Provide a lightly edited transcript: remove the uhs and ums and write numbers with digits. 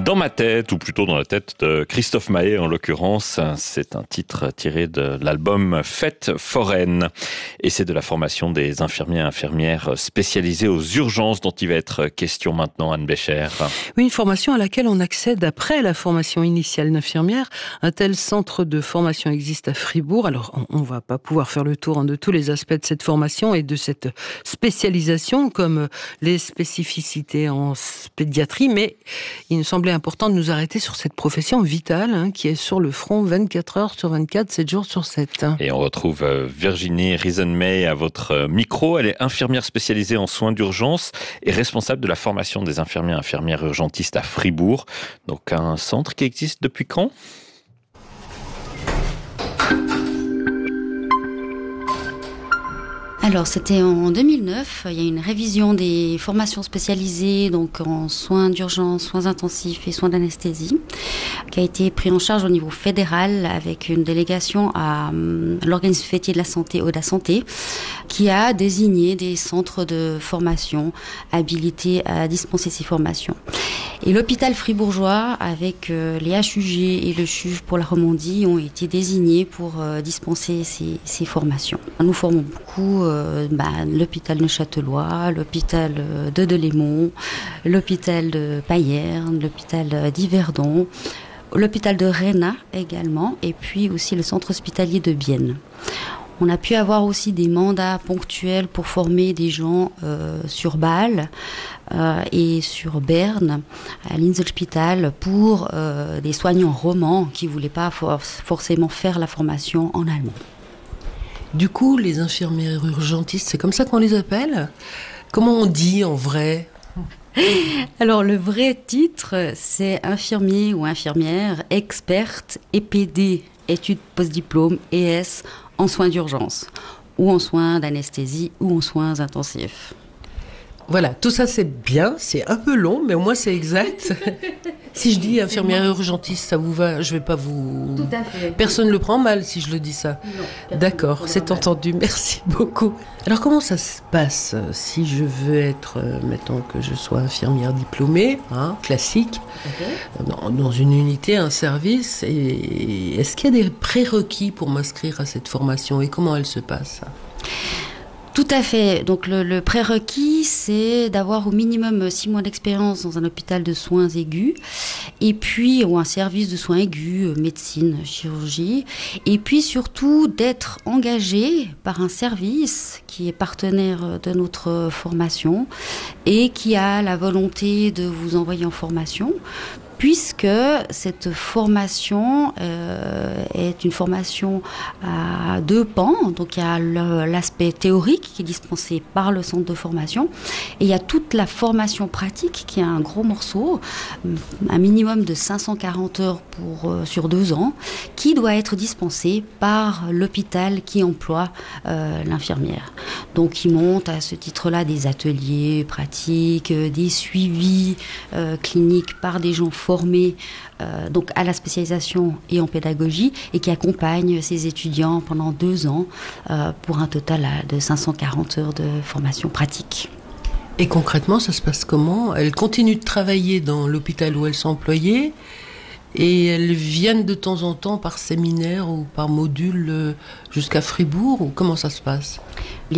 Dans ma tête, ou plutôt dans la tête de Christophe Mahé en l'occurrence, c'est un titre tiré de l'album Fête foraine. Et c'est de la formation des infirmiers et infirmières spécialisés aux urgences dont il va être question maintenant, Anne Bécher. Oui, une formation à laquelle on accède après la formation initiale d'infirmière. Un tel centre de formation existe à Fribourg. Alors, on va pas pouvoir faire le tour de tous les aspects de cette formation et de cette spécialisation, comme les spécificités en pédiatrie, mais il nous semblait important de nous arrêter sur cette profession vitale qui est sur le front 24 heures sur 24, 7 jours sur 7. Et on retrouve Virginie Riesenmay à votre micro. Elle est infirmière spécialisée en soins d'urgence et responsable de la formation des infirmiers et infirmières urgentistes à Fribourg. Donc un centre qui existe depuis quand ? Alors, c'était en 2009. Il y a une révision des formations spécialisées, donc en soins d'urgence, soins intensifs et soins d'anesthésie, qui a été pris en charge au niveau fédéral avec une délégation à l'organisme fêtier de la santé, Oda Santé, qui a désigné des centres de formation habilités à dispenser ces formations. Et l'hôpital fribourgeois, avec les HUG et le CHUV pour la Romandie, ont été désignés pour dispenser ces formations. Nous formons beaucoup l'hôpital neuchâtelois, l'hôpital de Delémont, l'hôpital de Payerne, l'hôpital d'Yverdon, l'hôpital de Réna également, et puis aussi le centre hospitalier de Bienne. On a pu avoir aussi des mandats ponctuels pour former des gens sur Bâle et sur Berne, à l'Inselspital, pour des soignants romans qui ne voulaient pas forcément faire la formation en allemand. Du coup, les infirmières urgentistes, c'est comme ça qu'on les appelle ? Comment on dit en vrai ? Alors, le vrai titre, c'est infirmier ou infirmière, experte, EPD, études post-diplôme, ES, en soins d'urgence, ou en soins d'anesthésie, ou en soins intensifs. Voilà, tout ça c'est bien, c'est un peu long, mais au moins c'est exact. Si je dis infirmière urgentiste, ça vous va ? Je vais pas vous... Tout à fait. Personne ne le prend mal si je le dis ça. Non. D'accord, c'est entendu, merci beaucoup. Alors comment ça se passe si je veux être, mettons que je sois infirmière diplômée, classique, dans une unité, un service, et est-ce qu'il y a des prérequis pour m'inscrire à cette formation et comment elle se passe ? Tout à fait. Donc le prérequis, c'est d'avoir au minimum 6 mois d'expérience dans un hôpital de soins aigus, et puis ou un service de soins aigus, médecine, chirurgie, et puis surtout d'être engagé par un service qui est partenaire de notre formation et qui a la volonté de vous envoyer en formation, puisque cette formation est une formation à 2 pans. Donc il y a l'aspect théorique qui est dispensé par le centre de formation, et il y a toute la formation pratique qui est un gros morceau, un minimum de 540 heures sur 2 ans, qui doit être dispensé par l'hôpital qui emploie l'infirmière. Donc il monte à ce titre-là des ateliers pratiques, des suivis cliniques par des gens formés donc à la spécialisation et en pédagogie, et qui accompagne ses étudiants pendant 2 ans pour un total de 540 heures de formation pratique. Et concrètement, ça se passe comment ? Elles continuent de travailler dans l'hôpital où elles sont employées et elles viennent de temps en temps par séminaire ou par module jusqu'à Fribourg, ou comment ça se passe ?